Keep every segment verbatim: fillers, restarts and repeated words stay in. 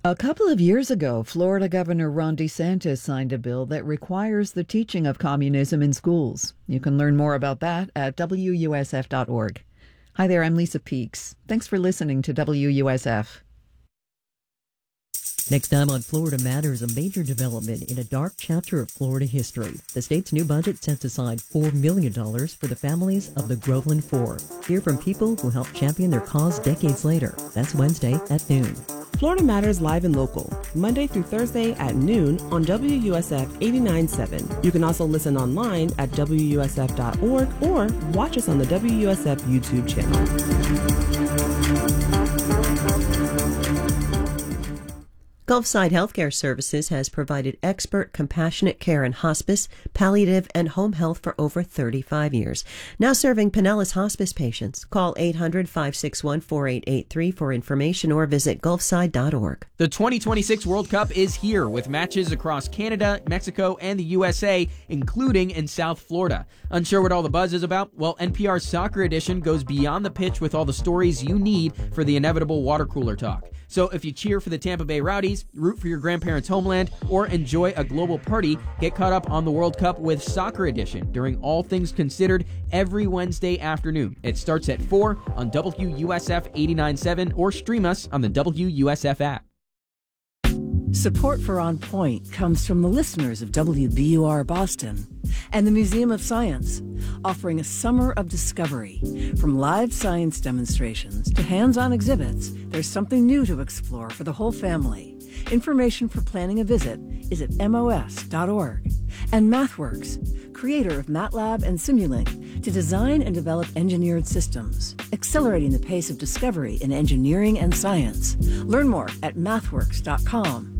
A couple of years ago, Florida Governor Ron DeSantis signed a bill that requires the teaching of communism in schools. You can learn more about that at W U S F dot org. Hi there, I'm Lisa Peeks. Thanks for listening to W U S F. Next time on Florida Matters, a major development in a dark chapter of Florida history. The state's new budget sets aside four million dollars for the families of the Groveland Four. Hear from people who helped champion their cause decades later. That's Wednesday at noon. Florida Matters live and local, Monday through Thursday at noon on W U S F eighty-nine point seven. You can also listen online at W U S F dot org or watch us on the W U S F YouTube channel. Gulfside Healthcare Services has provided expert, compassionate care in hospice, palliative, and home health for over thirty-five years. Now serving Pinellas hospice patients. Call eight hundred, five six one, four eight eight three for information or visit gulfside dot org. The twenty twenty-six World Cup is here with matches across Canada, Mexico, and the U S A, including in South Florida. Unsure what all the buzz is about? Well, N P R's Soccer Edition goes beyond the pitch with all the stories you need for the inevitable water cooler talk. So if you cheer for the Tampa Bay Rowdies, root for your grandparents' homeland, or enjoy a global party, get caught up on the World Cup with Soccer Edition during All Things Considered every Wednesday afternoon. It starts at four on W U S F eighty-nine point seven or stream us on the W U S F app. Support for On Point comes from the listeners of W B U R Boston and the Museum of Science, offering a summer of discovery. From live science demonstrations to hands-on exhibits, there's something new to explore for the whole family. Information for planning a visit is at M O S dot org. And MathWorks, creator of MATLAB and Simulink, to design and develop engineered systems, accelerating the pace of discovery in engineering and science. Learn more at mathworks dot com.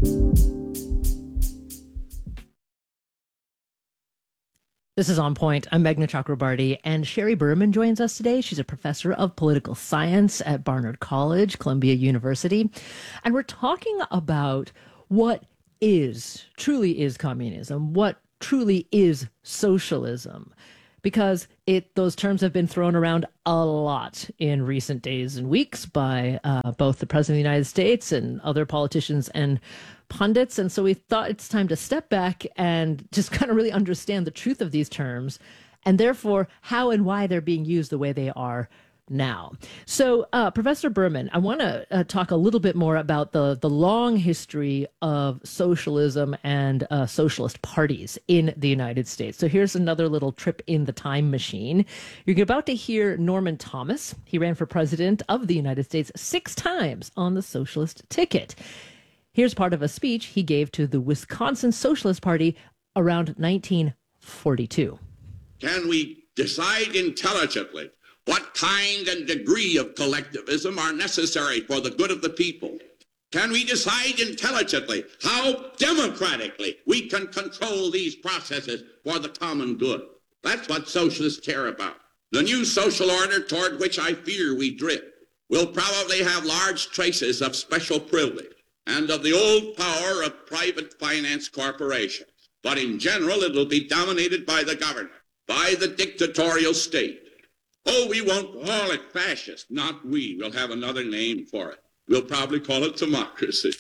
This is On Point. I'm Meghna Chakrabarty, and Sherry Berman joins us today. She's a professor of political science at Barnard College, Columbia University. And we're talking about what is, truly is communism, what truly is socialism. Because it those terms have been thrown around a lot in recent days and weeks by uh, both the President of the United States and other politicians and pundits. And so we thought it's time to step back and just kind of really understand the truth of these terms and therefore how and why they're being used the way they are now. So, uh, Professor Berman, I want to uh, talk a little bit more about the, the long history of socialism and uh, socialist parties in the United States. So here's another little trip in the time machine. You're about to hear Norman Thomas. He ran for president of the United States six times on the socialist ticket. Here's part of a speech he gave to the Wisconsin Socialist Party around nineteen forty-two. Can we decide intelligently what kind and degree of collectivism are necessary for the good of the people? Can we decide intelligently how democratically we can control these processes for the common good? That's what socialists care about. The new social order toward which I fear we drift will probably have large traces of special privilege and of the old power of private finance corporations. But in general, it will be dominated by the government, by the dictatorial state. Oh, we won't call it fascist. Not we. We'll have another name for it. We'll probably call it democracy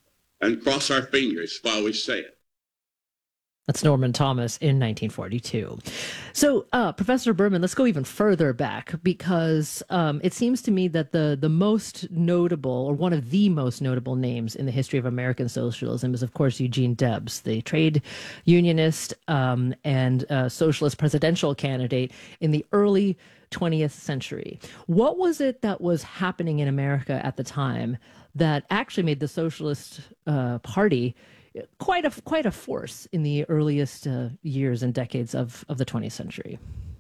and cross our fingers while we say it. That's Norman Thomas in nineteen forty-two. So, uh, Professor Berman, let's go even further back because um, it seems to me that the, the most notable, or one of the most notable names in the history of American socialism is, of course, Eugene Debs, the trade unionist um, and uh, socialist presidential candidate in the early twentieth century. What was it that was happening in America at the time that actually made the Socialist uh, Party quite a quite a force in the earliest uh, years and decades of, of the twentieth century?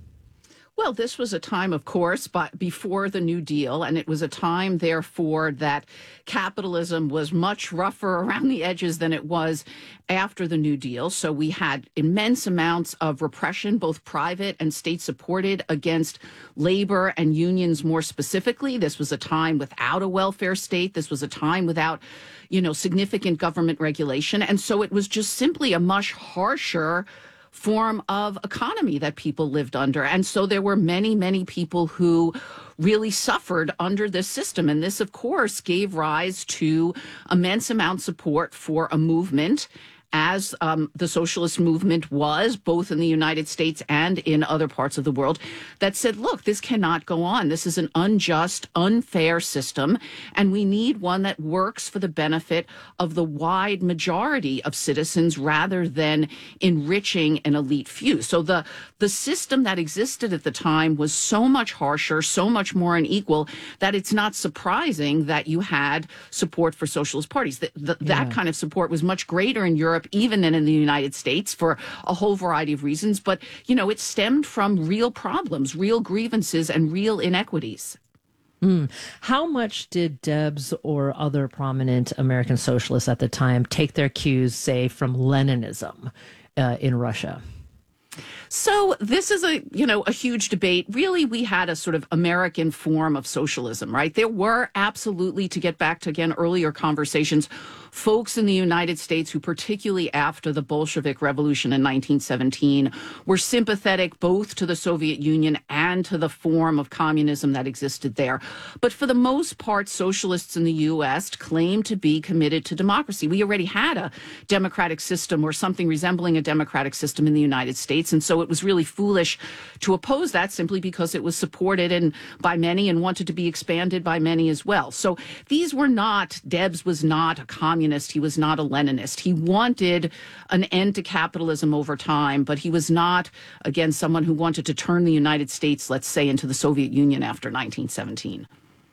Well, this was a time, of course, but before the New Deal, and it was a time, therefore, that capitalism was much rougher around the edges than it was after the New Deal. So we had immense amounts of repression, both private and state-supported, against labor and unions more specifically. This was a time without a welfare state. This was a time without, you know, significant government regulation. And so it was just simply a much harsher form of economy that people lived under. And so there were many, many people who really suffered under this system. And this, of course, gave rise to immense amount of support for a movement, as um, the socialist movement was, both in the United States and in other parts of the world, that said, look, this cannot go on. This is an unjust, unfair system, and we need one that works for the benefit of the wide majority of citizens rather than enriching an elite few. So the, the system that existed at the time was so much harsher, so much more unequal, that it's not surprising that you had support for socialist parties. The, the, yeah. That kind of support was much greater in Europe even than in the United States for a whole variety of reasons. But, you know, it stemmed from real problems, real grievances, and real inequities. Mm. How much did Debs or other prominent American socialists at the time take their cues, say, from Leninism uh, in Russia? So this is a, you know, a huge debate. Really, we had a sort of American form of socialism, right? There were absolutely, to get back to, again, earlier conversations, folks in the United States who, particularly after the Bolshevik Revolution in nineteen seventeen, were sympathetic both to the Soviet Union and to the form of communism that existed there. But for the most part, socialists in the U S claimed to be committed to democracy. We already had a democratic system or something resembling a democratic system in the United States. And so it was really foolish to oppose that simply because it was supported and by many and wanted to be expanded by many as well. So these were not, Debs was not a communist. He was not a Leninist. He wanted an end to capitalism over time, but he was not, again, someone who wanted to turn the United States, let's say, into the Soviet Union after nineteen seventeen.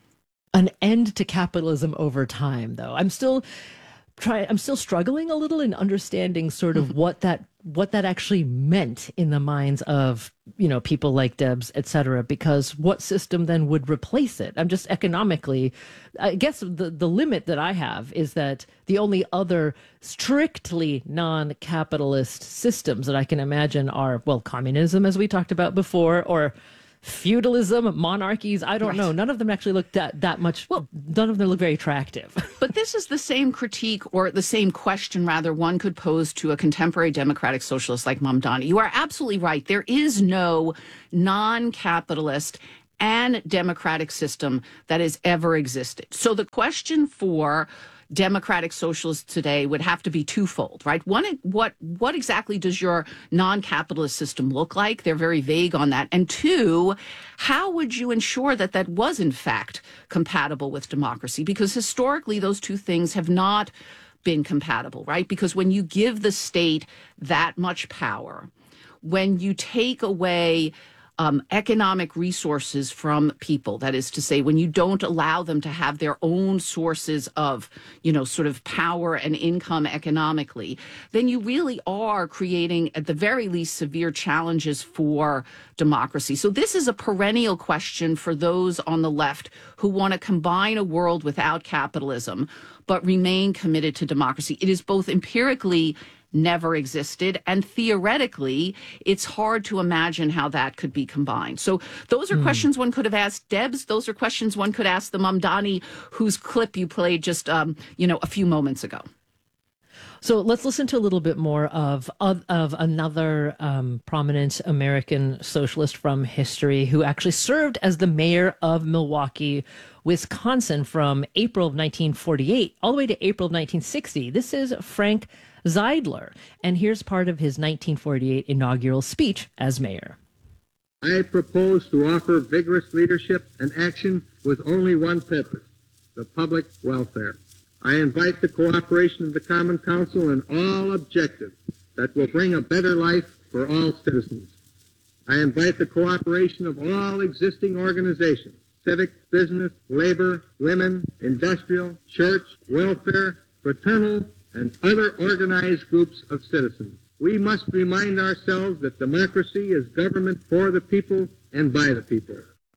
An end to capitalism over time, though. I'm still try I'm still struggling a little in understanding sort of what that what that actually meant in the minds of, you know, people like Debs, et cetera, because what system then would replace it? I'm just economically, I guess the, the limit that I have is that the only other strictly non-capitalist systems that I can imagine are, well, communism, as we talked about before, or feudalism, monarchies. I don't right. know. None of them actually look that, that much. Well, none of them look very attractive. But this is the same critique, or the same question, rather, one could pose to a contemporary democratic socialist like Mamdani. You are absolutely right. There is no non-capitalist and democratic system that has ever existed. So the question for democratic socialists today would have to be twofold, right? One, what what exactly does your non-capitalist system look like? They're very vague on that. And two, how would you ensure that that was in fact compatible with democracy? Because historically, those two things have not been compatible, right? Because when you give the state that much power, when you take away Um, economic resources from people. That is to say, when you don't allow them to have their own sources of, you know, sort of power and income economically, then you really are creating, at the very least, severe challenges for democracy. So this is a perennial question for those on the left who want to combine a world without capitalism, but remain committed to democracy. It is both empirically never existed, and theoretically, it's hard to imagine how that could be combined. So those are mm. questions one could have asked Debs. Those are questions one could ask the Mamdani, whose clip you played just, um, you know, a few moments ago. So let's listen to a little bit more of of, of another um, prominent American socialist from history who actually served as the mayor of Milwaukee, Wisconsin from April of nineteen forty-eight all the way to April of nineteen sixty. This is Frank Zeidler, and here's part of his nineteen forty-eight inaugural speech as mayor. I propose to offer vigorous leadership and action with only one purpose, the public welfare. I invite the cooperation of the Common Council in all objectives that will bring a better life for all citizens. I invite the cooperation of all existing organizations, civic, business, labor, women, industrial, church, welfare, fraternal, and other organized groups of citizens. We must remind ourselves that democracy is government for the people and by the people.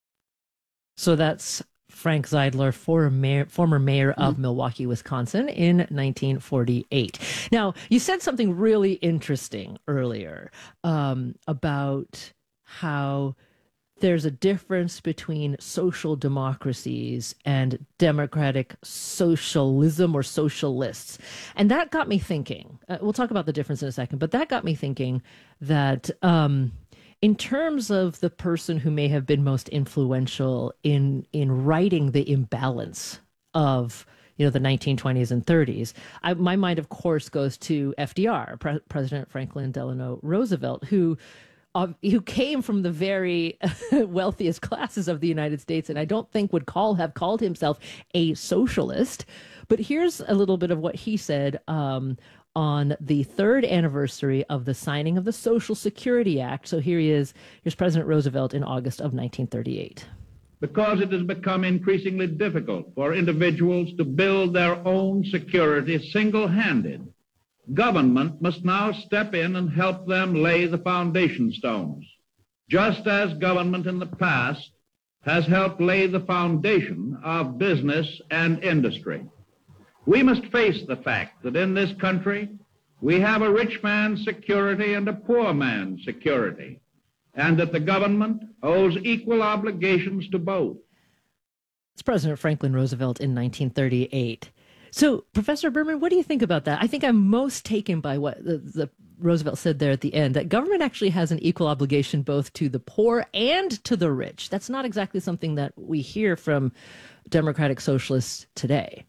So that's Frank Zeidler, former mayor, former mayor of mm-hmm. Milwaukee, Wisconsin in nineteen forty-eight. Now, you said something really interesting earlier um, about how there's a difference between social democracies and democratic socialism or socialists. And that got me thinking, uh, we'll talk about the difference in a second, but that got me thinking that um, in terms of the person who may have been most influential in in writing the imbalance of you know, the nineteen twenties and thirties. I, my mind, of course, goes to F D R, Pre- President Franklin Delano Roosevelt, who uh, who came from the very wealthiest classes of the United States, and I don't think would call have called himself a socialist. But here's a little bit of what he said um, on the third anniversary of the signing of the Social Security Act. So here he is. Here's President Roosevelt in August of nineteen thirty-eight. Because it has become increasingly difficult for individuals to build their own security single-handed, government must now step in and help them lay the foundation stones, just as government in the past has helped lay the foundation of business and industry. We must face the fact that in this country we have a rich man's security and a poor man's security, and that the government owes equal obligations to both. It's President Franklin Roosevelt in nineteen thirty-eight. So, Professor Berman, what do you think about that? I think I'm most taken by what the, the Roosevelt said there at the end, that government actually has an equal obligation both to the poor and to the rich. That's not exactly something that we hear from democratic socialists today.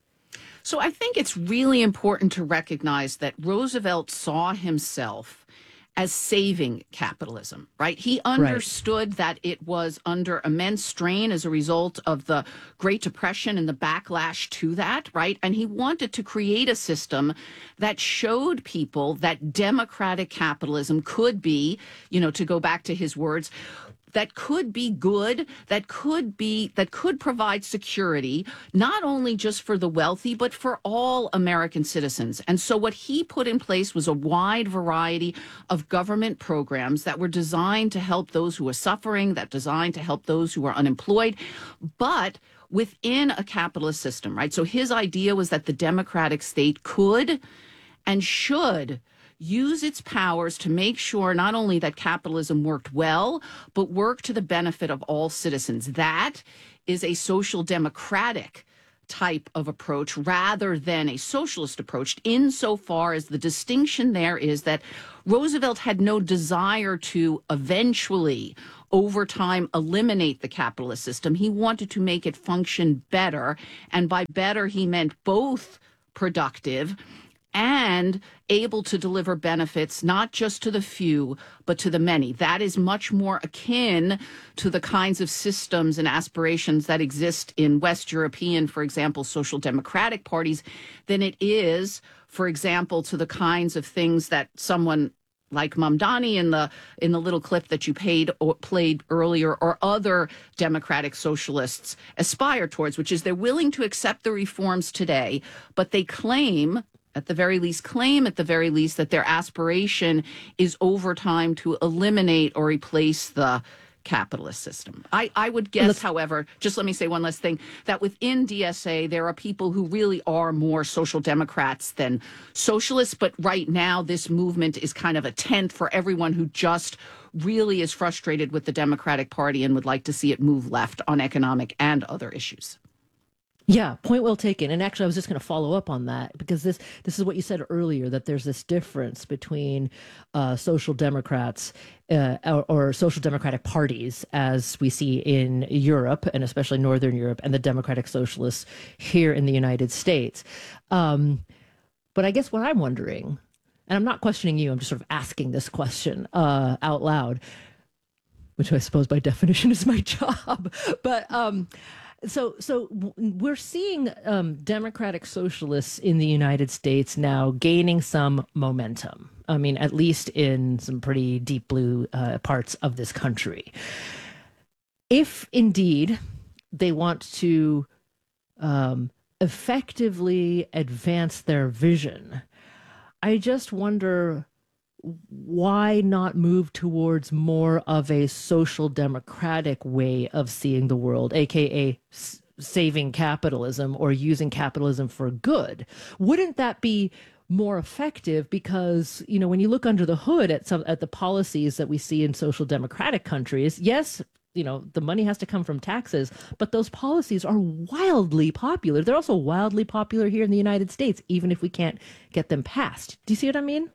So I think it's really important to recognize that Roosevelt saw himself as saving capitalism, right? He understood right. that it was under immense strain as a result of the Great Depression and the backlash to that, right? And he wanted to create a system that showed people that democratic capitalism could be, you know, to go back to his words, that could be good, that could be, that could provide security, not only just for the wealthy, but for all American citizens. And so what he put in place was a wide variety of government programs that were designed to help those who are suffering, that designed to help those who are unemployed, but within a capitalist system, right? So his idea was that the democratic state could and should use its powers to make sure not only that capitalism worked well, but worked to the benefit of all citizens. That is a social democratic type of approach rather than a socialist approach, insofar as the distinction there is that Roosevelt had no desire to eventually, over time, eliminate the capitalist system. He wanted to make it function better, and by better, he meant both productive and able to deliver benefits not just to the few, but to the many. That is much more akin to the kinds of systems and aspirations that exist in West European, for example, social democratic parties, than it is, for example, to the kinds of things that someone like Mamdani in the in the little clip that you paid or played earlier, or other democratic socialists aspire towards, which is they're willing to accept the reforms today, but they claim, at the very least, claim at the very least that their aspiration is over time to eliminate or replace the capitalist system. I, I would guess, Let's, however, just let me say one last thing, that within D S A, there are people who really are more social democrats than socialists. But right now, this movement is kind of a tent for everyone who just really is frustrated with the Democratic Party and would like to see it move left on economic and other issues. Yeah, point well taken. And actually, I was just going to follow up on that, because this this is what you said earlier, that there's this difference between uh, social democrats uh, or, or social democratic parties, as we see in Europe, and especially Northern Europe, and the democratic socialists here in the United States. Um, but I guess what I'm wondering, and I'm not questioning you, I'm just sort of asking this question uh, out loud, which I suppose by definition is my job. But um So, so we're seeing um, democratic socialists in the United States now gaining some momentum. I mean, at least in some pretty deep blue uh, parts of this country. If indeed they want to um, effectively advance their vision, I just wonder, why not move towards more of a social democratic way of seeing the world, aka s- saving capitalism or using capitalism for good? Wouldn't that be more effective? Because, you know, when you look under the hood at some at the policies that we see in social democratic countries, yes, you know, the money has to come from taxes, but those policies are wildly popular. They're also wildly popular here in the United States, even if we can't get them passed. Do you see what I mean?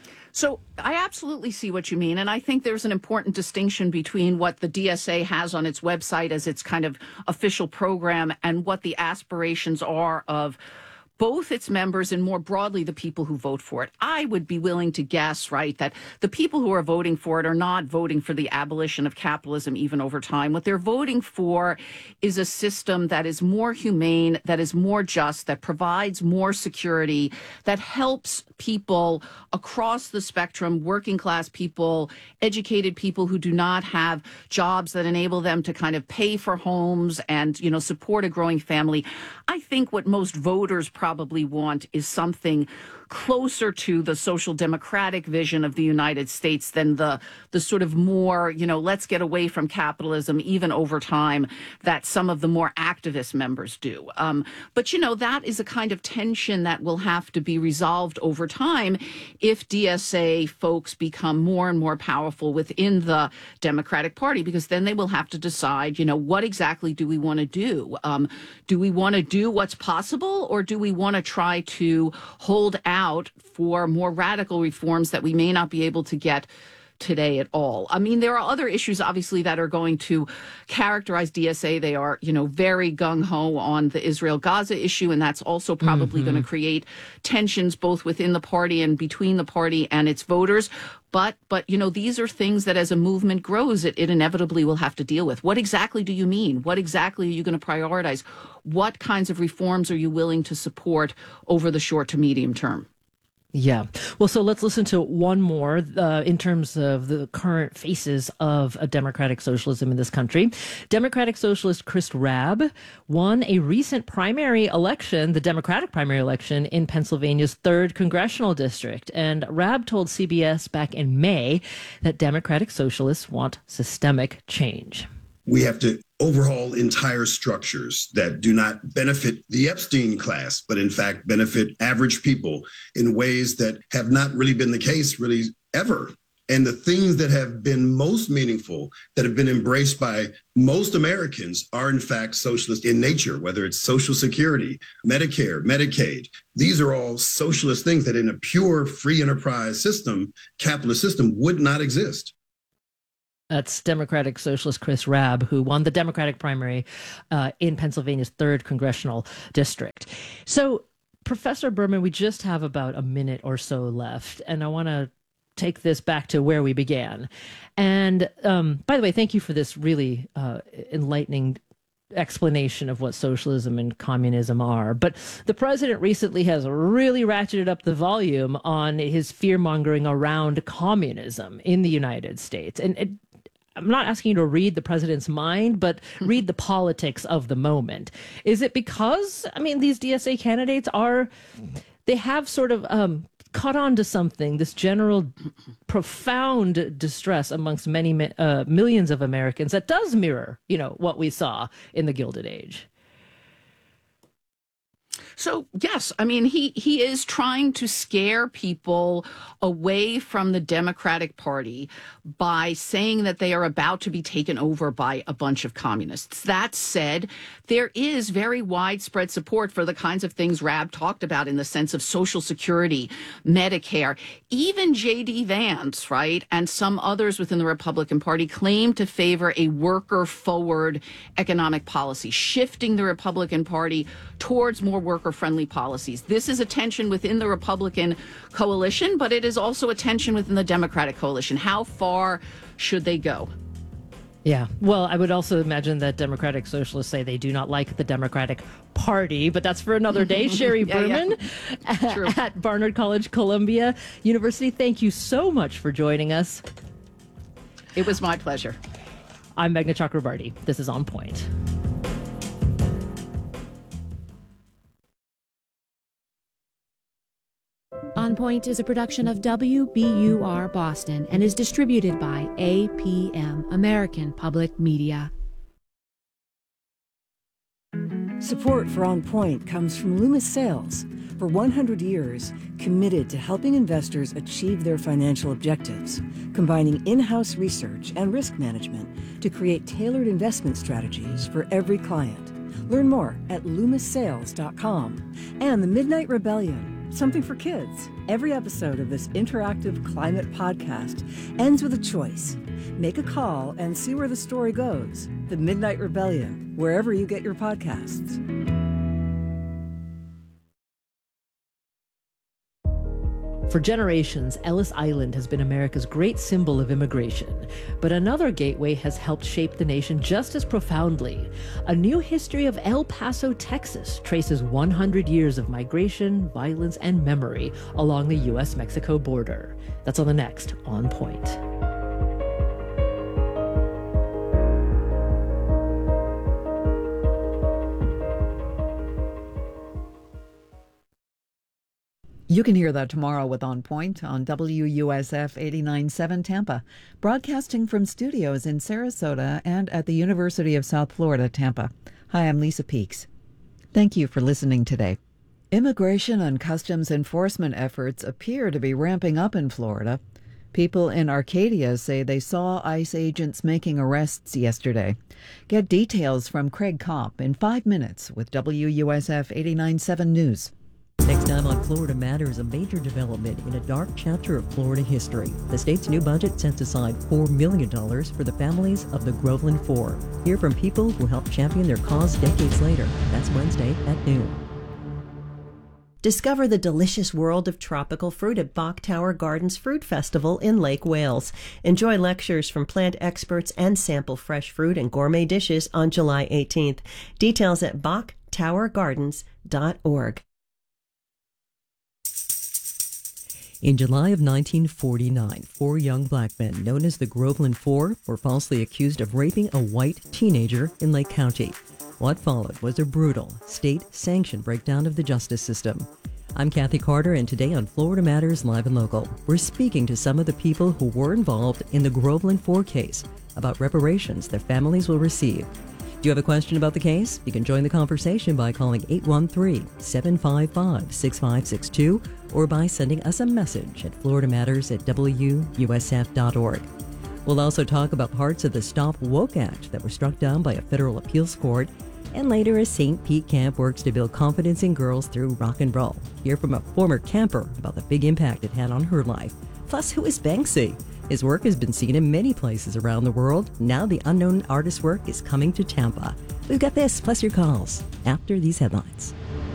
So I absolutely see what you mean. And I think there's an important distinction between what the D S A has on its website as its kind of official program and what the aspirations are of both its members and more broadly the people who vote for it. I would be willing to guess, right, that the people who are voting for it are not voting for the abolition of capitalism even over time. What they're voting for is a system that is more humane, that is more just, that provides more security, that helps people across the spectrum, working class people, educated people who do not have jobs that enable them to kind of pay for homes and, you know, support a growing family. I think what most voters probably want is something closer to the social democratic vision of the United States than the the sort of more, you know, let's get away from capitalism even over time that some of the more activist members do. Um, but, you know, that is a kind of tension that will have to be resolved over time if D S A folks become more and more powerful within the Democratic Party, because then they will have to decide, you know, what exactly do we want to do? Um, do we want to do what's possible, or do we want to try to hold out out for more radical reforms that we may not be able to get today at all? I mean, there are other issues, obviously, that are going to characterize D S A. They are, you know, very gung-ho on the Israel-Gaza issue, and that's also probably mm-hmm. going to create tensions both within the party and between the party and its voters. But, but you know, these are things that as a movement grows, it, it inevitably will have to deal with. What exactly do you mean? What exactly are you going to prioritize? What kinds of reforms are you willing to support over the short to medium term? Yeah. Well, so let's listen to one more uh, in terms of the current faces of a democratic socialism in this country. Democratic socialist Chris Rabb won a recent primary election, the Democratic primary election in Pennsylvania's third congressional district. And Rabb told C B S back in May that Democratic socialists want systemic change. We have to overhaul entire structures that do not benefit the Epstein class, but in fact benefit average people in ways that have not really been the case really ever. And the things that have been most meaningful, that have been embraced by most Americans, are in fact socialist in nature, whether it's Social Security, Medicare, Medicaid. These are all socialist things that in a pure free enterprise system, capitalist system, would not exist. That's Democratic Socialist Chris Rabb, who won the Democratic primary uh, in Pennsylvania's third congressional district. So, Professor Berman, we just have about a minute or so left, and I want to take this back to where we began. And um, by the way, thank you for this really uh, enlightening explanation of what socialism and communism are. But the president recently has really ratcheted up the volume on his fear-mongering around communism in the United States. And it, I'm not asking you to read the president's mind, but read the politics of the moment. Is it because, I mean, these D S A candidates are, they have sort of um, caught on to something, this general profound distress amongst many uh, millions of Americans that does mirror, you know, what we saw in the Gilded Age? So, yes, I mean, he, he is trying to scare people away from the Democratic Party by saying that they are about to be taken over by a bunch of communists. That said, there is very widespread support for the kinds of things Rabb talked about in the sense of Social Security, Medicare. Even J D Vance, right, and some others within the Republican Party claim to favor a worker-forward economic policy, shifting the Republican Party towards more worker-friendly policies. This is a tension within the Republican coalition, but it is also a tension within the Democratic coalition. How far should they go? Yeah. Well, I would also imagine that Democratic socialists say they do not like the Democratic Party, but that's for another day. Sherry yeah, Berman yeah. at Barnard College, Columbia University. Thank you so much for joining us. It was my pleasure. I'm Meghna Chakrabarty. This is On Point. On Point is a production of W B U R Boston and is distributed by A P M, American Public Media. Support for On Point comes from Loomis Sales, For one hundred years, committed to helping investors achieve their financial objectives, combining in-house research and risk management to create tailored investment strategies for every client. Learn more at loomis sales dot com. And the Midnight Rebellion, something for kids. Every episode of this interactive climate podcast ends with a choice. Make a call and see where the story goes. The Midnight Rebellion, wherever you get your podcasts. For generations, Ellis Island has been America's great symbol of immigration. But another gateway has helped shape the nation just as profoundly. A new history of El Paso, Texas, traces one hundred years of migration, violence, and memory along the U S Mexico border. That's on the next On Point. You can hear that tomorrow with On Point on W U S F eighty-nine point seven Tampa, broadcasting from studios in Sarasota and at the University of South Florida, Tampa. Hi, I'm Lisa Peeks. Thank you for listening today. Immigration and customs enforcement efforts appear to be ramping up in Florida. People in Arcadia say they saw ICE agents making arrests yesterday. Get details from Craig Kopp in five minutes with W U S F eighty-nine point seven News. Next time on Florida Matters, a major development in a dark chapter of Florida history. The state's new budget sets aside four million dollars for the families of the Groveland Four. Hear from people who helped champion their cause decades later. That's Wednesday at noon. Discover the delicious world of tropical fruit at Bok Tower Gardens Fruit Festival in Lake Wales. Enjoy lectures from plant experts and sample fresh fruit and gourmet dishes on July eighteenth. Details at bok tower gardens dot org. In July of nineteen forty-nine, four young black men known as the Groveland Four were falsely accused of raping a white teenager in Lake County. What followed was a brutal, state-sanctioned breakdown of the justice system. I'm Kathy Carter, and today on Florida Matters Live and Local, we're speaking to some of the people who were involved in the Groveland Four case about reparations their families will receive. Do you have a question about the case? You can join the conversation by calling eight one three, seven five five, six five six two or by sending us a message at florida matters at w u s f dot org. We'll also talk about parts of the Stop Woke Act that were struck down by a federal appeals court, and later as Saint Pete Camp works to build confidence in girls through rock and roll. Hear from a former camper about the big impact it had on her life. Plus, who is Banksy? His work has been seen in many places around the world. Now the unknown artist's work is coming to Tampa. We've got this, plus your calls, after these headlines.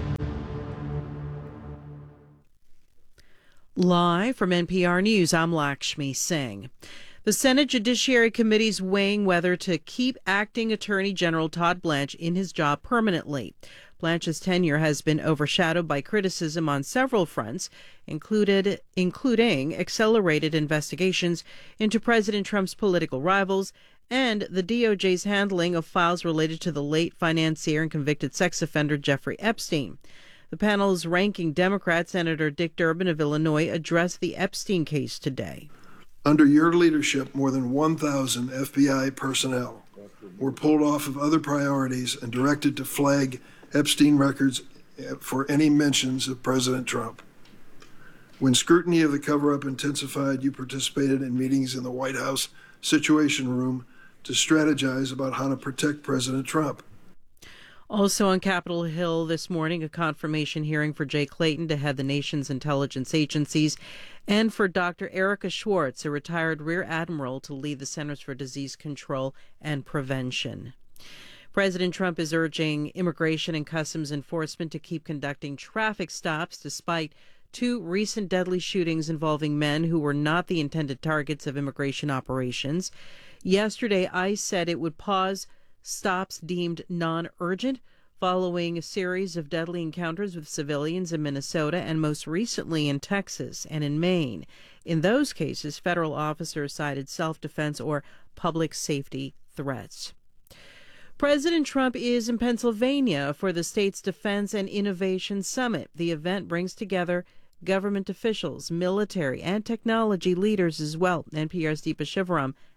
Live from N P R News, I'm Lakshmi Singh. The Senate Judiciary Committee is weighing whether to keep acting Attorney General Todd Blanche in his job permanently. Blanche's tenure has been overshadowed by criticism on several fronts, included, including accelerated investigations into President Trump's political rivals and the D O J's handling of files related to the late financier and convicted sex offender Jeffrey Epstein. The panel's ranking Democrat, Senator Dick Durbin of Illinois, addressed the Epstein case today. Under your leadership, more than one thousand F B I personnel were pulled off of other priorities and directed to flag Epstein records for any mentions of President Trump. When scrutiny of the cover-up intensified, you participated in meetings in the White House Situation Room to strategize about how to protect President Trump. Also on Capitol Hill this morning, a confirmation hearing for Jay Clayton to head the nation's intelligence agencies, and for Doctor Erica Schwartz, a retired Rear Admiral, to lead the Centers for Disease Control and Prevention. President Trump is urging Immigration and Customs Enforcement to keep conducting traffic stops despite two recent deadly shootings involving men who were not the intended targets of immigration operations. Yesterday, ICE said it would pause stops deemed non-urgent following a series of deadly encounters with civilians in Minnesota and most recently in Texas and in Maine. In those cases, federal officers cited self-defense or public safety threats. President Trump is in Pennsylvania for the state's Defense and Innovation Summit. The event brings together government officials, military, and technology leaders as well. N P R's Deepa Shivaram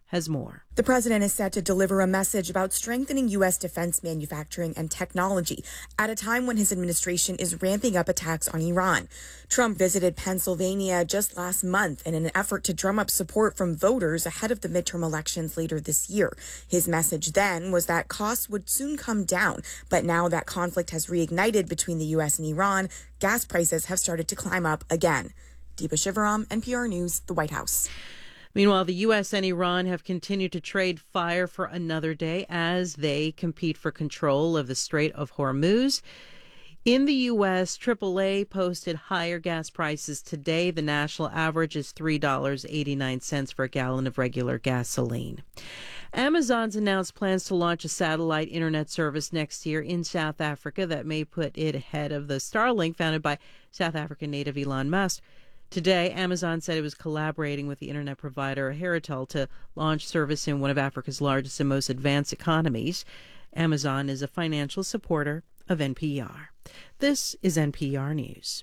has more. The president is set to deliver a message about strengthening U S defense manufacturing and technology at a time when his administration is ramping up attacks on Iran. Trump visited Pennsylvania just last month in an effort to drum up support from voters ahead of the midterm elections later this year. His message then was that costs would soon come down, but now that conflict has reignited between the U S and Iran, gas prices have started to climb up again. Deepa Shivaram, N P R News, the White House. Meanwhile, the U S and Iran have continued to trade fire for another day as they compete for control of the Strait of Hormuz. In the U S, triple A posted higher gas prices today. The national average is three dollars and eighty-nine cents for a gallon of regular gasoline. Amazon's announced plans to launch a satellite internet service next year in South Africa that may put it ahead of the Starlink founded by South African native Elon Musk. Today, Amazon said it was collaborating with the internet provider Heritel to launch service in one of Africa's largest and most advanced economies. Amazon is a financial supporter of N P R. This is N P R News.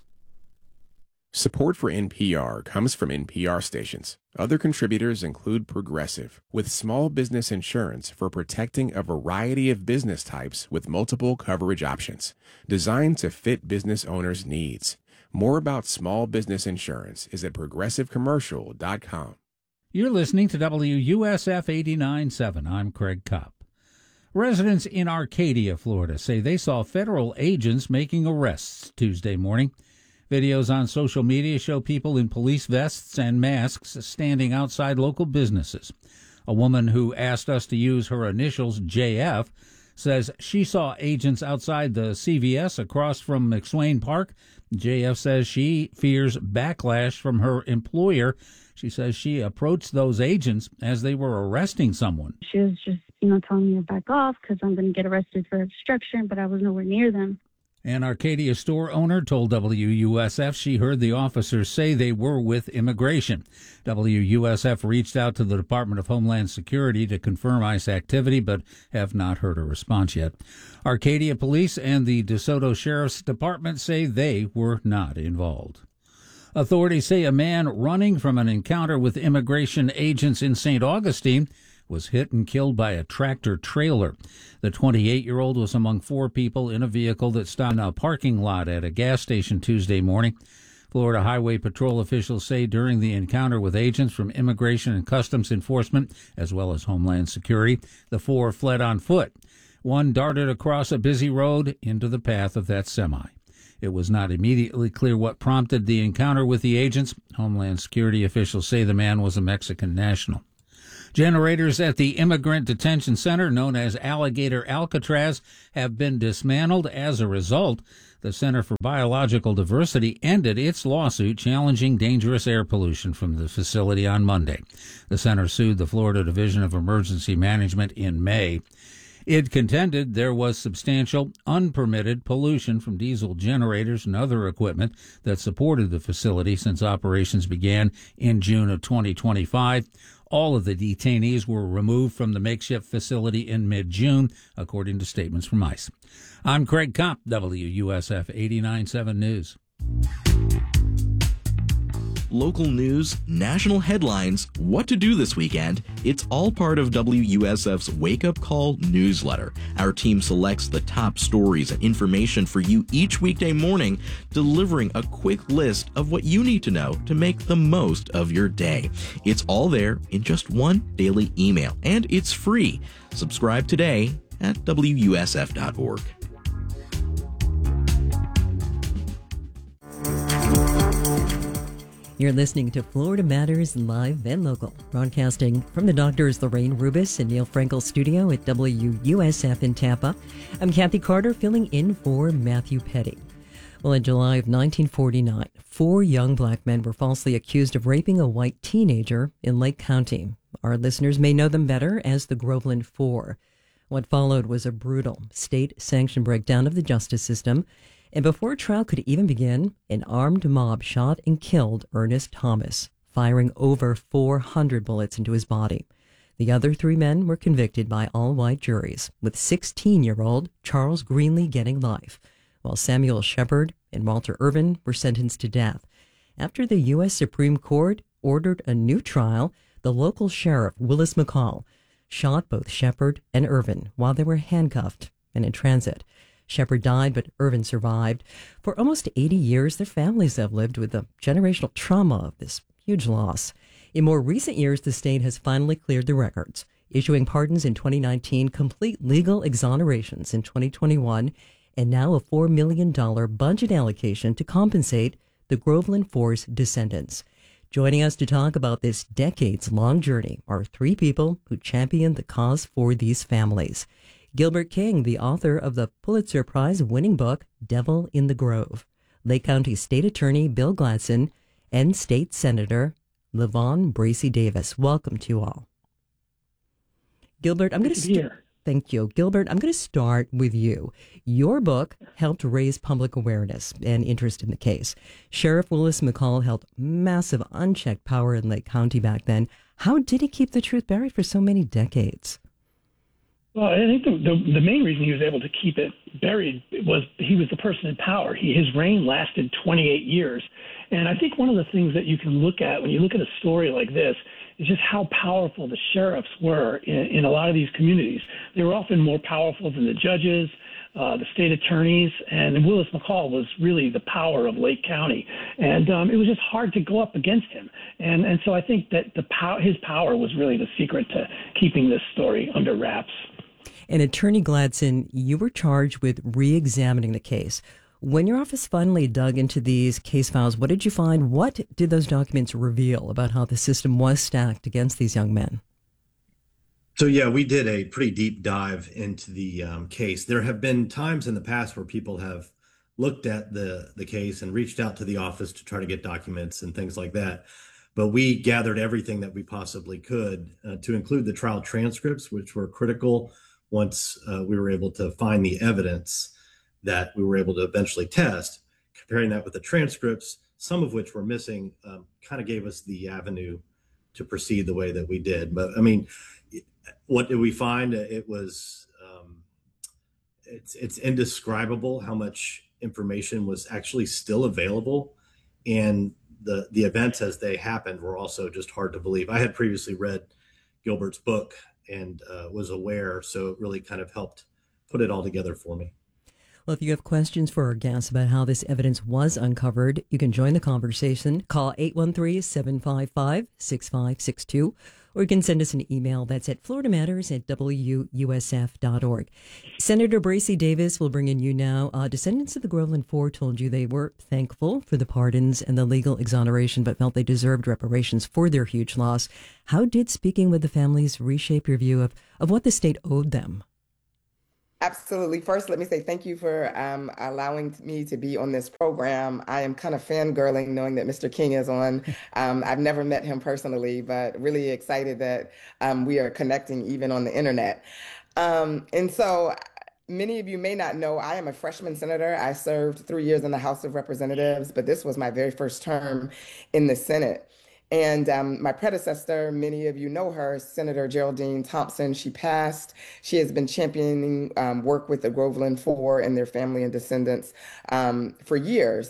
Support for N P R comes from N P R stations. Other contributors include Progressive, with small business insurance for protecting a variety of business types with multiple coverage options, designed to fit business owners' needs. More about small business insurance is at progressive commercial dot com. You're listening to W U S F eighty-nine point seven. I'm Craig Kopp. Residents in Arcadia, Florida, say they saw federal agents making arrests Tuesday morning. Videos on social media show people in police vests and masks standing outside local businesses. A woman who asked us to use her initials, J F, says she saw agents outside the C V S across from McSwain Park. J F says she fears backlash from her employer. She says she approached those agents as they were arresting someone. She was just, you know, telling me to back off because I'm going to get arrested for obstruction, but I was nowhere near them. An Arcadia store owner told W U S F she heard the officers say they were with immigration. W U S F reached out to the Department of Homeland Security to confirm ICE activity, but have not heard a response yet. Arcadia Police and the DeSoto Sheriff's Department say they were not involved. Authorities say a man running from an encounter with immigration agents in Saint Augustine was hit and killed by a tractor trailer. The twenty-eight-year-old was among four people in a vehicle that stopped in a parking lot at a gas station Tuesday morning. Florida Highway Patrol officials say during the encounter with agents from Immigration and Customs Enforcement, as well as Homeland Security, the four fled on foot. One darted across a busy road into the path of that semi. It was not immediately clear what prompted the encounter with the agents. Homeland Security officials say the man was a Mexican national. Generators at the Immigrant Detention Center, known as Alligator Alcatraz, have been dismantled. As a result, the Center for Biological Diversity ended its lawsuit challenging dangerous air pollution from the facility on Monday. The center sued the Florida Division of Emergency Management in May. It contended there was substantial unpermitted pollution from diesel generators and other equipment that supported the facility since operations began in June of twenty twenty-five. All of the detainees were removed from the makeshift facility in mid-June, according to statements from ICE. I'm Craig Kopp, W U S F eighty-nine point seven News. Local news, national headlines, what to do this weekend, it's all part of W U S F's Wake Up Call newsletter. Our team selects the top stories and information for you each weekday morning, delivering a quick list of what you need to know to make the most of your day. It's all there in just one daily email, and it's free. Subscribe today at W U S F dot org. You're listening to Florida Matters Live and Local, broadcasting from the Doctors Lorraine Rubis and Neil Frankel studio at W U S F in Tampa. I'm Kathy Carter, filling in for Matthew Petty. Well, in July of nineteen forty-nine, four young black men were falsely accused of raping a white teenager in Lake County. Our listeners may know them better as the Groveland Four. What followed was a brutal, state-sanctioned breakdown of the justice system. And before trial could even begin, an armed mob shot and killed Ernest Thomas, firing over four hundred bullets into his body. The other three men were convicted by all-white juries, with sixteen-year-old Charles Greenlee getting life, while Samuel Shepard and Walter Irvin were sentenced to death. After the U S Supreme Court ordered a new trial, the local sheriff, Willis McCall, shot both Shepard and Irvin while they were handcuffed and in transit. Shepard died, but Irvin survived. For almost eighty years, their families have lived with the generational trauma of this huge loss. In more recent years, the state has finally cleared the records, issuing pardons in twenty nineteen, complete legal exonerations in twenty twenty-one, and now a four million dollars budget allocation to compensate the Groveland Four's descendants. Joining us to talk about this decades-long journey are three people who championed the cause for these families. Gilbert King, the author of the Pulitzer Prize-winning book, Devil in the Grove. Lake County State Attorney Bill Gladson, and State Senator LaVon Bracey Davis. Welcome to you all. Gilbert, I'm going to start. Thank you. Gilbert, I'm going to start with you. Your book helped raise public awareness and interest in the case. Sheriff Willis McCall held massive unchecked power in Lake County back then. How did he keep the truth buried for so many decades? Well, I think the, the, the main reason he was able to keep it buried was he was the person in power. He, his reign lasted twenty-eight years. And I think one of the things that you can look at when you look at a story like this is just how powerful the sheriffs were in, in a lot of these communities. They were often more powerful than the judges, uh, the state attorneys, and Willis McCall was really the power of Lake County. And um, it was just hard to go up against him. And, and so I think that the pow- his power was really the secret to keeping this story under wraps. And Attorney Gladson, you were charged with re-examining the case. When your office finally dug into these case files, what did you find? What did those documents reveal about how the system was stacked against these young men? So, yeah, we did a pretty deep dive into the um, case. There have been times in the past where people have looked at the, the case and reached out to the office to try to get documents and things like that. But we gathered everything that we possibly could uh, to include the trial transcripts, which were critical once uh, we were able to find the evidence that we were able to eventually test. Comparing that with the transcripts, some of which were missing, um, kind of gave us the avenue to proceed the way that we did. But I mean, what did we find? It was, um, it's, it's indescribable how much information was actually still available. And the, the events as they happened were also just hard to believe. I had previously read Gilbert's book and uh, was aware, so it really kind of helped put it all together for me. Well, if you have questions for our guests about how this evidence was uncovered, you can join the conversation. Call eight one three, seven five five, six five six two, or you can send us an email that's at florida matters at w u s f dot org. Senator Bracey Davis will bring in you now. Uh, descendants of the Groveland Four told you they were thankful for the pardons and the legal exoneration, but felt they deserved reparations for their huge loss. How did speaking with the families reshape your view of, of what the state owed them? Absolutely. First, let me say thank you for um, allowing me to be on this program. I am kind of fangirling knowing that Mister King is on. Um, I've never met him personally, but really excited that um, we are connecting even on the internet. Um, and so many of you may not know, I am a freshman senator. I served three years in the House of Representatives, but this was my very first term in the Senate. And um, my predecessor, many of you know her, Senator Geraldine Thompson, she passed. She has been championing um, work with the Groveland Four and their family and descendants um, for years.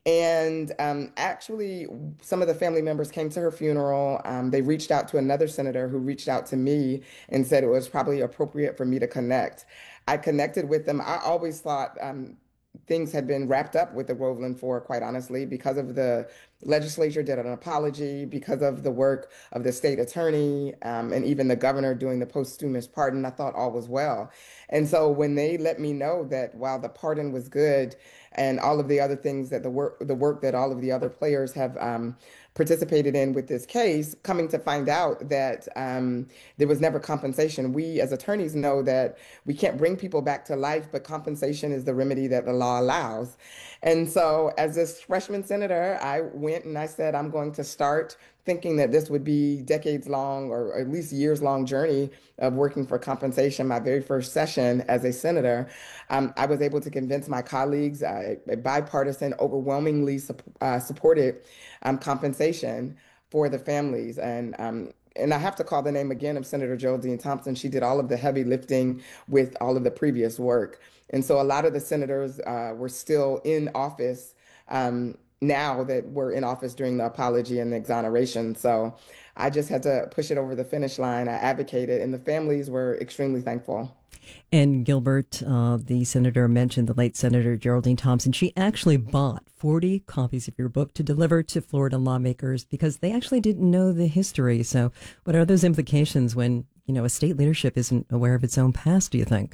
And um, actually, some of the family members came to her funeral. Um, they reached out to another senator who reached out to me and said it was probably appropriate for me to connect. I connected with them. I always thought um, things had been wrapped up with the Groveland Four, quite honestly, because of the legislature did an apology, because of the work of the state attorney um, and even the governor doing the posthumous pardon. I thought all was well. And so when they let me know that while the pardon was good and all of the other things that the work, the work that all of the other players have um, participated in with this case, coming to find out that um, there was never compensation. We as attorneys know that we can't bring people back to life, but compensation is the remedy that the law allows. And so as this freshman senator, I went and I said, I'm going to start thinking that this would be decades long or at least years long journey of working for compensation. My very first session as a senator, um, I was able to convince my colleagues, uh, a bipartisan, overwhelmingly su- uh, supported um, compensation for the families. And um, and I have to call the name again of Senator Geraldine Thompson. She did all of the heavy lifting with all of the previous work. And so a lot of the senators uh, were still in office um, now that we're in office during the apology and the exoneration. So I just had to push it over the finish line. I advocated, and the families were extremely thankful. And Gilbert, uh, the senator mentioned the late Senator Geraldine Thompson. She actually bought forty copies of your book to deliver to Florida lawmakers because they actually didn't know the history. So what are those implications when, you know, a state leadership isn't aware of its own past, do you think?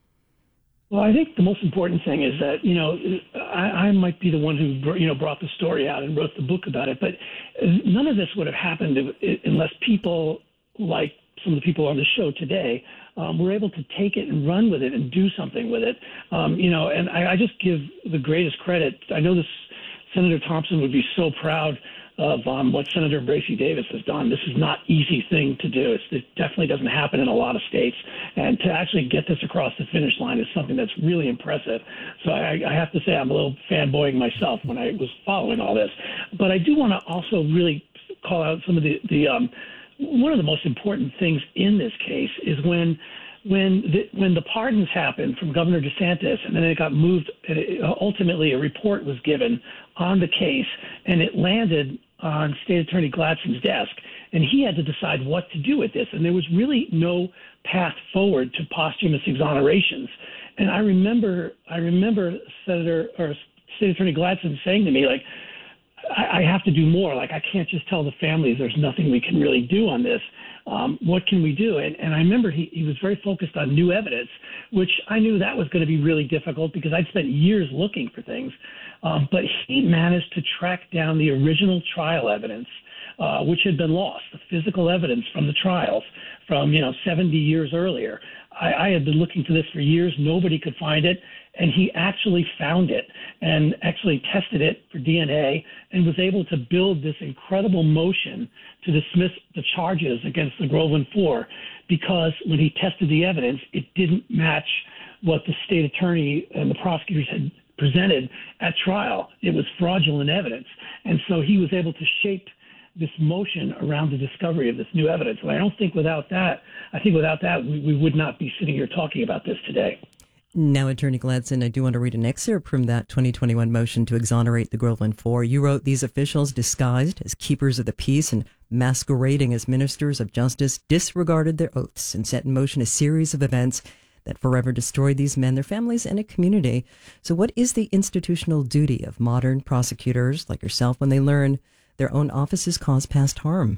Well, I think the most important thing is that, you know, I, I might be the one who, you know, brought the story out and wrote the book about it, but none of this would have happened if, unless people like some of the people on the show today um, were able to take it and run with it and do something with it. Um, you know, and I, I just give the greatest credit. I know this Senator Thompson would be so proud of um, what Senator Bracy Davis has done. This is not an easy thing to do. It's, it definitely doesn't happen in a lot of states. And to actually get this across the finish line is something that's really impressive. So I, I have to say I'm a little fanboying myself when I was following all this. But I do want to also really call out some of the, the um, one of the most important things in this case is when when the, when the pardons happened from Governor DeSantis, and then it got moved, and it, ultimately a report was given on the case, and it landed on State Attorney Gladson's desk, and he had to decide what to do with this. And there was really no path forward to posthumous exonerations. And I remember, I remember Senator or State Attorney Gladson saying to me, like, I, I have to do more. Like, I can't just tell the families there's nothing we can really do on this. Um, what can we do? And, and I remember he, he was very focused on new evidence, which I knew that was going to be really difficult because I'd spent years looking for things. Um, but he managed to track down the original trial evidence, uh, which had been lost, the physical evidence from the trials from, you know, seventy years earlier. I, I had been looking for this for years. Nobody could find it. And he actually found it and actually tested it for D N A and was able to build this incredible motion to dismiss the charges against the Groveland Four because when he tested the evidence, it didn't match what the state attorney and the prosecutors had presented at trial. It was fraudulent evidence. And so he was able to shape this motion around the discovery of this new evidence. And I don't think without that, I think without that, we, we would not be sitting here talking about this today. Now, Attorney Gladson, I do want to read an excerpt from that twenty twenty-one motion to exonerate the Groveland Four. You wrote, "These officials, disguised as keepers of the peace and masquerading as ministers of justice, disregarded their oaths and set in motion a series of events that forever destroyed these men, their families, and a community. So what is the institutional duty of modern prosecutors like yourself when they learn their own offices cause past harm?"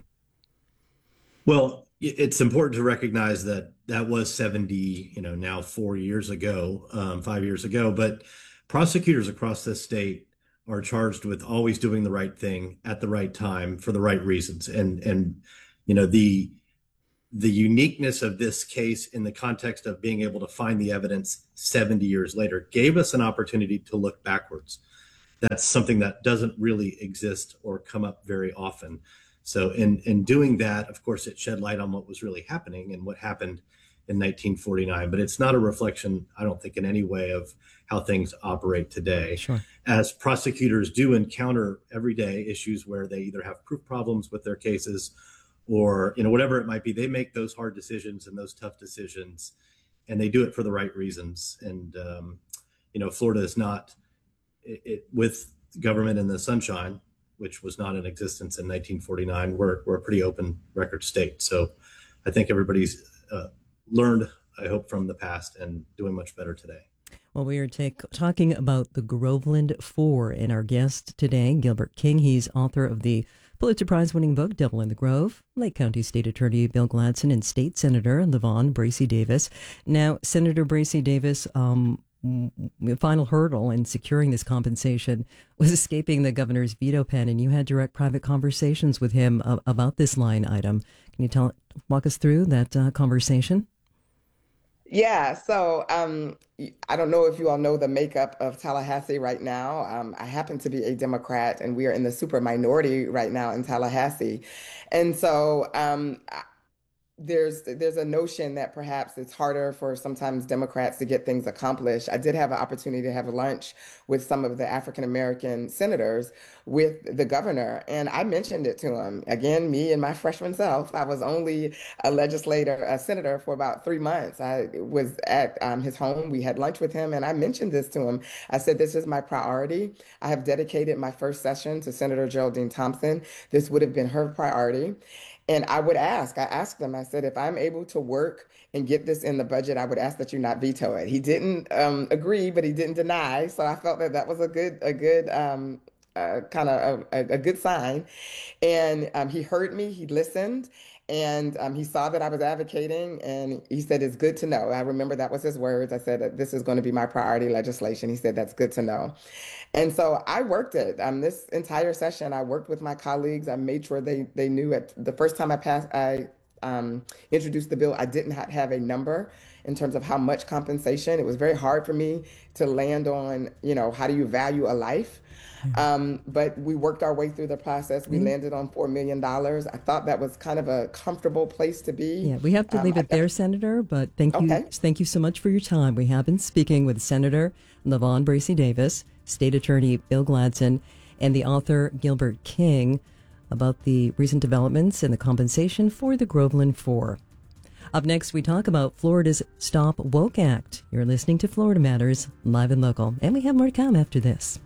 Well, it's important to recognize that that was seventy, you know, now four years ago, um, five years ago. But prosecutors across this state are charged with always doing the right thing at the right time for the right reasons. And, and you know, the the uniqueness of this case in the context of being able to find the evidence seventy years later gave us an opportunity to look backwards. That's something that doesn't really exist or come up very often. So in, in doing that, of course, it shed light on what was really happening and what happened in nineteen forty-nine. But it's not a reflection, I don't think, in any way of how things operate today. Sure. As prosecutors do encounter every day issues where they either have proof problems with their cases or, you know, whatever it might be, they make those hard decisions and those tough decisions, and they do it for the right reasons. And, um, you know, Florida is not, it, it, with government in the sunshine, which was not in existence in nineteen forty-nine, we're, we're a pretty open record state. So I think everybody's uh, learned, I hope, from the past and doing much better today. Well, we are take, talking about the Groveland Four, and our guest today, Gilbert King. He's author of the Pulitzer Prize-winning book, Devil in the Grove, Lake County State Attorney Bill Gladson, and State Senator LaVon Bracy Davis. Now, Senator Bracy Davis, um, the final hurdle in securing this compensation was escaping the governor's veto pen, and you had direct private conversations with him uh, about this line item. Can you tell, walk us through that uh, conversation? Yeah, so um, I don't know if you all know the makeup of Tallahassee right now. Um, I happen to be a Democrat, and we are in the super minority right now in Tallahassee. And so um, there's there's a notion that perhaps it's harder for sometimes Democrats to get things accomplished. I did have an opportunity to have lunch with some of the African American senators with the governor, and I mentioned it to him. Again, me and my freshman self, I was only a legislator, a senator for about three months. I was at um, his home. We had lunch with him, and I mentioned this to him. I said, this is my priority. I have dedicated my first session to Senator Geraldine Thompson. This would have been her priority. And I would ask, I asked them, I said, if I'm able to work and get this in the budget, I would ask that you not veto it. He didn't um, agree, but he didn't deny. So I felt that that was a good, a good um, uh, kind of a, a good sign. And um, he heard me, he listened, and um, he saw that I was advocating, and he said, it's good to know. I remember that was his words. I said, this is going to be my priority legislation. He said, that's good to know. And so I worked it. Um, this entire session, I worked with my colleagues. I made sure they they knew it. The first time I passed, I um, introduced the bill, I didn't ha- have a number in terms of how much compensation. It was very hard for me to land on, you know, how do you value a life? Um, but we worked our way through the process. We mm-hmm. landed on four million dollars. I thought that was kind of a comfortable place to be. Yeah, we have to leave um, it there, Senator, but thank you. Okay. Thank you so much for your time. We have been speaking with Senator LaVon Bracey Davis, State Attorney Bill Gladson, and the author Gilbert King about the recent developments in the compensation for the Groveland Four. Up next, we talk about Florida's Stop Woke Act. You're listening to Florida Matters, live and local, and we have more to come after this.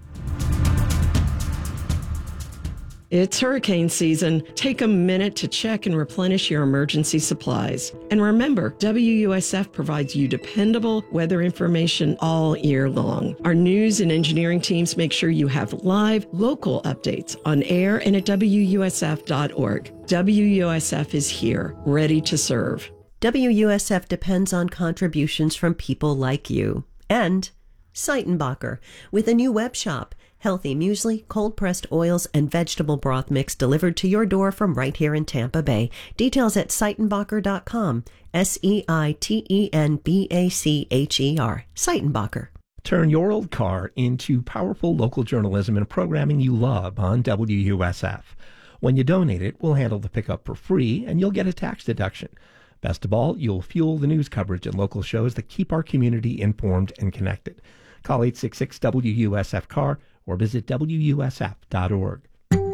It's hurricane season. Take a minute to check and replenish your emergency supplies. And remember, W U S F provides you dependable weather information all year long. Our news and engineering teams make sure you have live, local updates on air and at W U S F dot org. W U S F is here, ready to serve. W U S F depends on contributions from people like you. And Seitenbacher, with a new web shop. Healthy muesli, cold-pressed oils, and vegetable broth mix delivered to your door from right here in Tampa Bay. Details at Seitenbacher dot com. S E I T E N B A C H E R. Seitenbacher. Turn your old car into powerful local journalism and programming you love on W U S F. When you donate it, we'll handle the pickup for free, and you'll get a tax deduction. Best of all, you'll fuel the news coverage and local shows that keep our community informed and connected. Call eight six six W U S F C A R or visit W U S F dot org.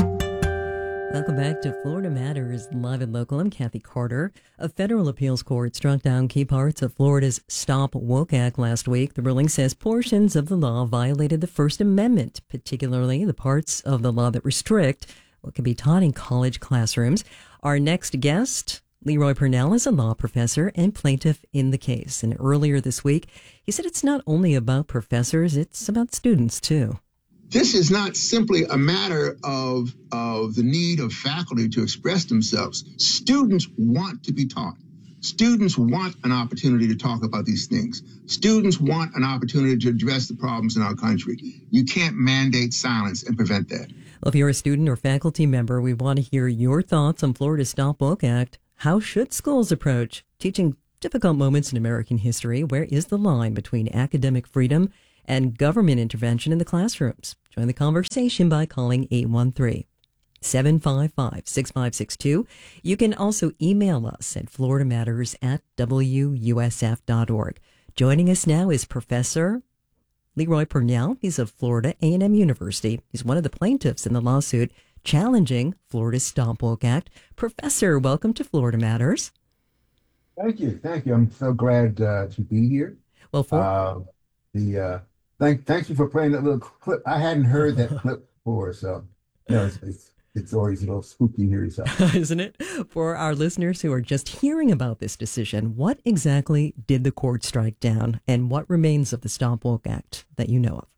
Welcome back to Florida Matters, live and local. I'm Kathy Carter. A federal appeals court struck down key parts of Florida's Stop Woke Act last week. The ruling says portions of the law violated the First Amendment, particularly the parts of the law that restrict what can be taught in college classrooms. Our next guest, Leroy Purnell, is a law professor and plaintiff in the case. And earlier this week, he said it's not only about professors, it's about students, too. This is not simply a matter of, of the need of faculty to express themselves. Students want to be taught. Students want an opportunity to talk about these things. Students want an opportunity to address the problems in our country. You can't mandate silence and prevent that. Well, if you're a student or faculty member, we want to hear your thoughts on Florida's Stop Woke Act. How should schools approach teaching difficult moments in American history? Where is the line between academic freedom and government intervention in the classrooms? Join the conversation by calling eight one three, seven five five, six five six two. You can also email us at florida matters at W U S F dot org. Joining us now is Professor Leroy Purnell. He's of Florida A and M University. He's one of the plaintiffs in the lawsuit challenging Florida's Stop Woke Act. Professor, welcome to Florida Matters. Thank you. Thank you. I'm so glad uh, to be here. Well, for- uh, the uh, thank thank you for playing that little clip. I hadn't heard that clip before, so you know, it's, it's it's always a little spooky to hear yourself, isn't it? For our listeners who are just hearing about this decision, what exactly did the court strike down, and what remains of the Stop Woke Act that you know of?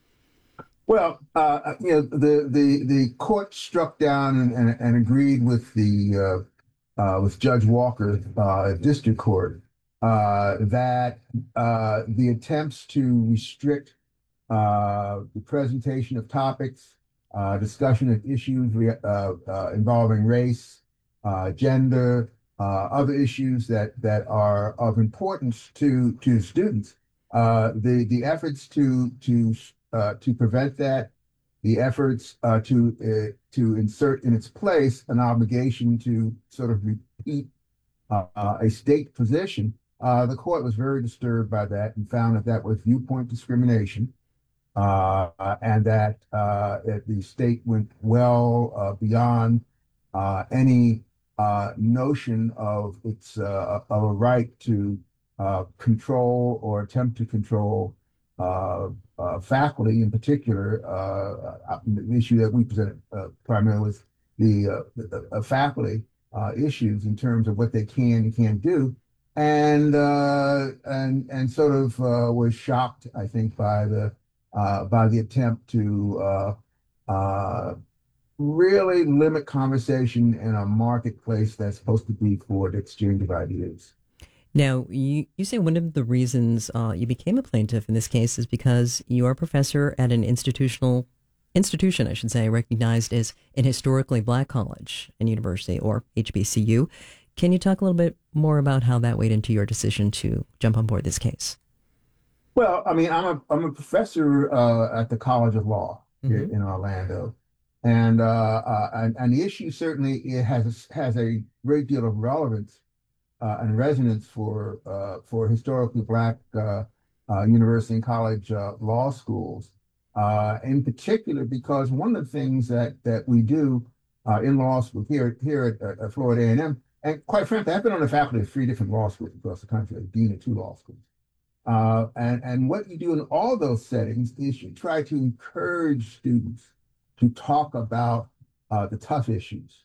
Well, uh, you know, the the the court struck down and, and, and agreed with the uh, uh, with Judge Walker, uh, District Court, uh, that uh, the attempts to restrict uh, the presentation of topics, uh, discussion of issues uh, uh, involving race, uh, gender, uh, other issues that that are of importance to to students, uh, the the efforts to to Uh, to prevent that, the efforts uh, to uh, to insert in its place an obligation to sort of repeat uh, uh, a state position, uh, the court was very disturbed by that and found that that was viewpoint discrimination, uh, and that uh, it, the state went well uh, beyond uh, any uh, notion of its uh, of a right to uh, control or attempt to control uh, uh, faculty. In particular, uh, the issue that we presented uh, primarily was the, uh, the uh, faculty uh, issues in terms of what they can and can't do, and uh, and and sort of uh, was shocked, I think, by the uh, by the attempt to uh, uh, really limit conversation in a marketplace that's supposed to be for the exchange of ideas. Now, you, you say one of the reasons uh, you became a plaintiff in this case is because you are a professor at an institutional institution, I should say, recognized as an historically black college and university, or H B C U. Can you talk a little bit more about how that weighed into your decision to jump on board this case? Well, I mean, I'm a I'm a professor uh, at the College of Law here mm-hmm. in Orlando, and uh, uh, and, and the issue certainly it has has a great deal of relevance uh, and resonance for uh, for historically black uh, uh, university and college uh, law schools, uh, in particular because one of the things that that we do uh, in law school here here at, at Florida A and M, and quite frankly, I've been on the faculty of three different law schools across the country, as dean of two law schools. Uh, and, and what you do in all those settings is you try to encourage students to talk about uh, the tough issues.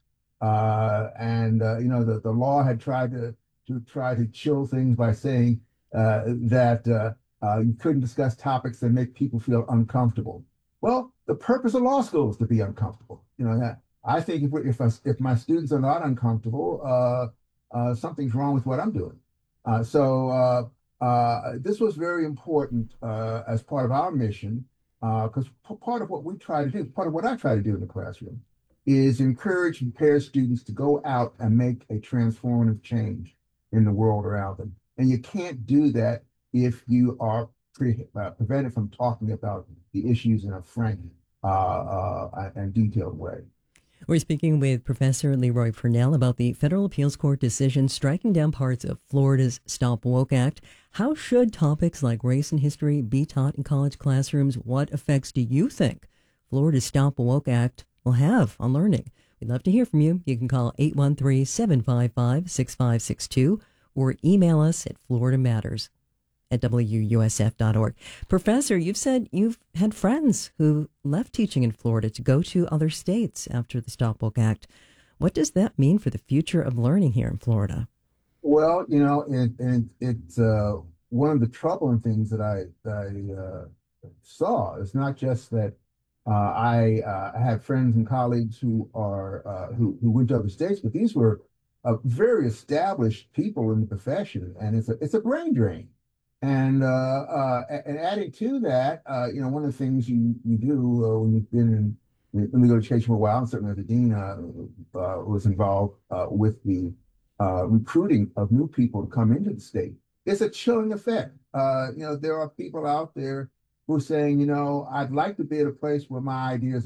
Uh, and, uh, you know, the, the law had tried to, to try to chill things by saying uh, that uh, uh, you couldn't discuss topics that make people feel uncomfortable. Well, the purpose of law school is to be uncomfortable. You know, that I think if, if, I, if my students are not uncomfortable, uh, uh, something's wrong with what I'm doing. Uh, so, uh, Uh, this was very important uh, as part of our mission, because uh, part of what we try to do, part of what I try to do in the classroom, is encourage and prepare students to go out and make a transformative change in the world around them. And you can't do that if you are pre- uh, prevented from talking about the issues in a frank uh, uh, and detailed way. We're speaking with Professor Leroy Purnell about the Federal Appeals Court decision striking down parts of Florida's Stop Woke Act. How should topics like race and history be taught in college classrooms? What effects do you think Florida's Stop Woke Act will have on learning? We'd love to hear from you. You can call eight one three, seven five five, six five six two or email us at florida matters at w u s f dot org. Professor, you've said you've had friends who left teaching in Florida to go to other states after the Stop Woke Act. What does that mean for the future of learning here in Florida? Well, you know, it, it, it's uh, one of the troubling things that I, that I uh, saw. It's not just that uh, I uh, had friends and colleagues who are uh, who, who went to other states, but these were uh, very established people in the profession, and it's a it's a brain drain. And uh, uh, and adding to that, uh, you know, one of the things you you do uh, when you've been in, in legal education for a while, and certainly the dean uh, uh, was involved uh, with the uh, recruiting of new people to come into the state. It's a chilling effect. Uh, you know, there are people out there who are saying, you know, I'd like to be at a place where my ideas